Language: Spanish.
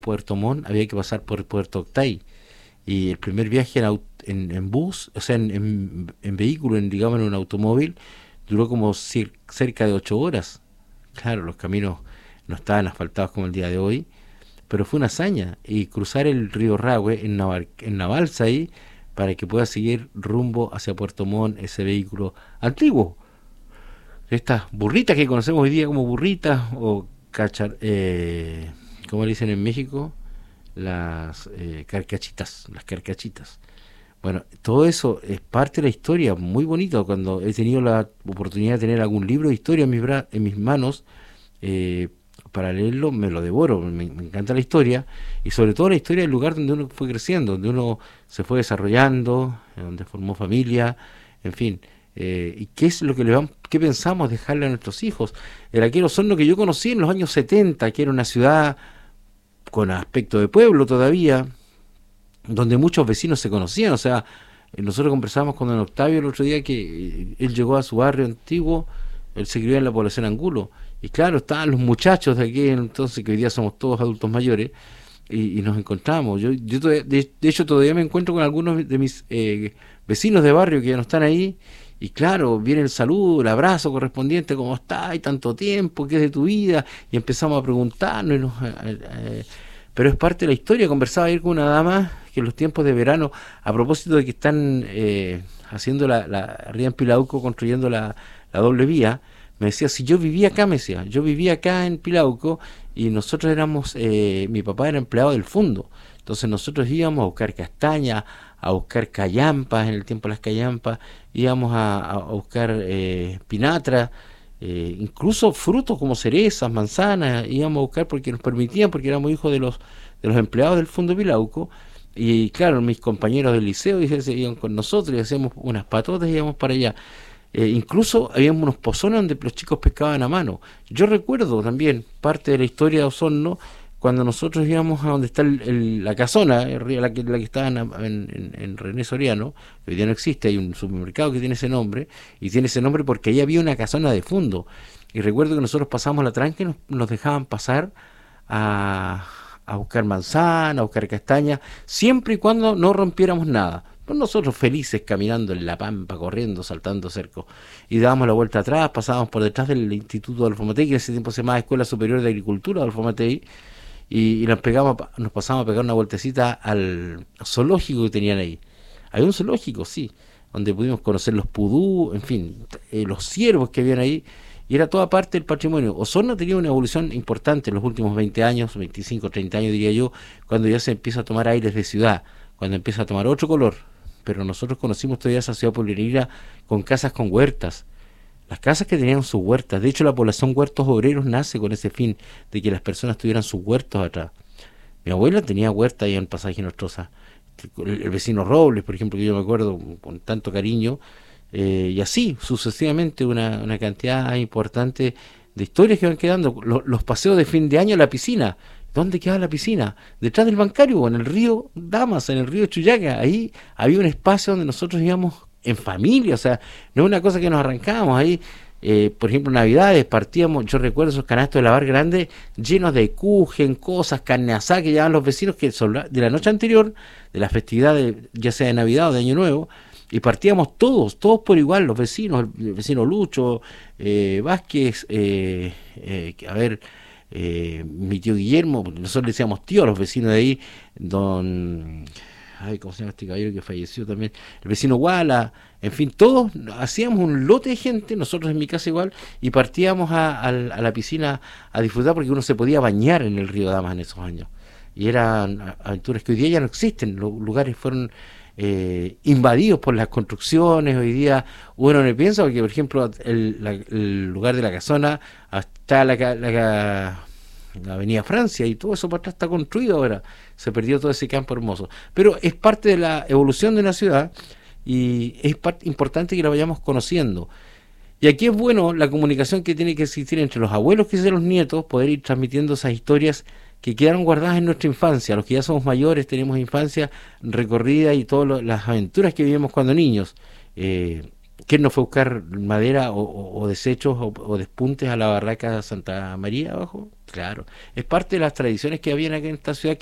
Puerto Montt había que pasar por Puerto Octay. Y el primer viaje en bus, o sea, en vehículo, digamos en un automóvil, duró como cerca de 8 horas. Claro, los caminos no estaban asfaltados como el día de hoy, pero fue una hazaña. Y cruzar el río Rahue en una balsa ahí, para que pueda seguir rumbo hacia Puerto Montt ese vehículo antiguo. Estas burritas que conocemos hoy día como burritas o ¿cómo le dicen en México? Las carcachitas. Bueno, todo eso es parte de la historia, muy bonito. Cuando he tenido la oportunidad de tener algún libro de historia en mis manos, eh, para leerlo, me lo devoro. Me encanta la historia, y sobre todo la historia del lugar donde uno fue creciendo, donde uno se fue desarrollando, donde formó familia, en fin. ¿Y qué es lo que qué pensamos dejarle a nuestros hijos? El Aquero Osorno que yo conocí en los años 70, que era una ciudad con aspecto de pueblo todavía, donde muchos vecinos se conocían. O sea, nosotros conversamos con don Octavio el otro día, que él llegó a su barrio antiguo. Él se crió en la población Angulo, y claro, estaban los muchachos de aquel entonces, que hoy día somos todos adultos mayores, y nos encontramos. De hecho, todavía me encuentro con algunos de mis vecinos de barrio que ya no están ahí. Y claro, viene el saludo, el abrazo correspondiente: ¿cómo estás? ¿Hay tanto tiempo? ¿Qué es de tu vida? Y empezamos a preguntarnos, pero es parte de la historia. Conversaba ayer con una dama que en los tiempos de verano, a propósito de que están haciendo arriba en Pilauco, construyendo la doble vía, me decía: si yo vivía acá, me decía, yo vivía acá en Pilauco, y nosotros éramos, mi papá era empleado del fondo, entonces nosotros íbamos a buscar castaña, a buscar callampas, en el tiempo de las callampas, íbamos a buscar pinatra, incluso frutos como cerezas, manzanas, íbamos a buscar porque nos permitían, porque éramos hijos de los empleados del Fondo Pilauco. Y claro, mis compañeros del liceo iban con nosotros, y hacíamos unas patotas y íbamos para allá. Incluso había unos pozones donde los chicos pescaban a mano. Yo recuerdo también parte de la historia de Osorno, cuando nosotros íbamos a donde está la casona, la que está en René Soriano, que hoy día no existe. Hay un supermercado que tiene ese nombre, y tiene ese nombre porque ahí había una casona de fondo. Y recuerdo que nosotros pasamos la tranca y nos dejaban pasar a buscar manzana, a buscar castaña, siempre y cuando no rompiéramos nada. Pues nosotros felices caminando en la pampa, corriendo, saltando cercos, y dábamos la vuelta atrás, pasábamos por detrás del Instituto de Alfomatei, que en ese tiempo se llamaba Escuela Superior de Agricultura de Alfomatei, y nos pasábamos a pegar una vueltecita al zoológico que tenían ahí. Hay un zoológico, sí, donde pudimos conocer los pudú, en fin, los ciervos que habían ahí, y era toda parte del patrimonio. Osorno tenía una evolución importante en los últimos 20 años, 25, 30 años diría yo, cuando ya se empieza a tomar aires de ciudad, cuando empieza a tomar otro color. Pero nosotros conocimos todavía esa ciudad pueblerina con casas con huertas, las casas que tenían sus huertas. De hecho, la población Huertos Obreros nace con ese fin, de que las personas tuvieran sus huertos atrás. Mi abuela tenía huerta ahí en Pasaje Nostroza. El vecino Robles, por ejemplo, que yo me acuerdo con tanto cariño, y así sucesivamente una cantidad importante de historias que van quedando. Los paseos de fin de año a la piscina. ¿Dónde queda la piscina? Detrás del bancario, en el río Damas, en el río Chuyaca. Ahí había un espacio donde nosotros íbamos en familia. O sea, no es una cosa que nos arrancábamos ahí. Por ejemplo, Navidades partíamos, yo recuerdo esos canastos de lavar grandes llenos de kuchen, cosas, carne asada que llevaban los vecinos, que son de la noche anterior, de la festividad ya sea de Navidad o de Año Nuevo, y partíamos todos por igual, los vecinos, el vecino Lucho, Vázquez, mi tío Guillermo. Nosotros le decíamos tío a los vecinos de ahí, don, ¿cómo se llama este caballero que falleció también? El vecino Guala, en fin, todos hacíamos un lote de gente, nosotros en mi casa igual, y partíamos a la piscina a disfrutar, porque uno se podía bañar en el río Damas en esos años. Y eran aventuras que hoy día ya no existen. Los lugares fueron invadidos por las construcciones. Hoy día uno no piensa, porque por ejemplo el lugar de la casona, hasta la Avenida Francia y todo eso para atrás está construido ahora. Se perdió todo ese campo hermoso, pero es parte de la evolución de la ciudad, y es importante que la vayamos conociendo. Y aquí es bueno la comunicación que tiene que existir entre los abuelos y los nietos, poder ir transmitiendo esas historias que quedaron guardadas en nuestra infancia. Los que ya somos mayores tenemos infancia recorrida, y todas las aventuras que vivimos cuando niños. ¿Quién no fue a buscar madera o desechos o despuntes a la barraca Santa María abajo? Claro, es parte de las tradiciones que habían aquí en esta ciudad